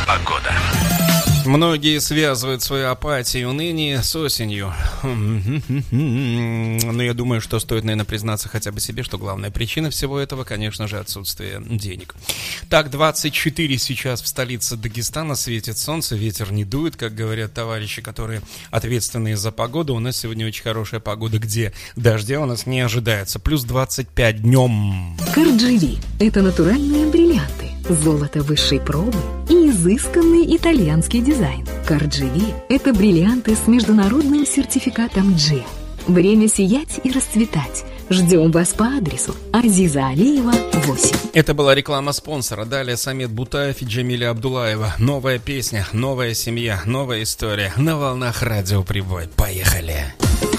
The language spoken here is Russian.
Погода. Многие связывают свою апатию и уныние с осенью. Но я думаю, что стоит, наверное, признаться хотя бы себе, что главная причина всего этого, конечно же, отсутствие денег. Так, 24 сейчас в столице Дагестана, светит солнце, ветер не дует, как говорят товарищи, которые ответственные за погоду. У нас сегодня очень хорошая погода, где дождя у нас не ожидается. Плюс 25 днем. Кардживи – это натуральные бриллианты, золото высшей пробы и изысканный итальянский дизайн. Кардживи – это бриллианты с международным сертификатом G. Время сиять и расцветать. Ждем вас по адресу Азиза Алиева, 8. Это была реклама спонсора. Далее Самет Бутаев и Джамиля Абдулаева. Новая песня, новая семья, новая история. На волнах Радио Прибой. Поехали!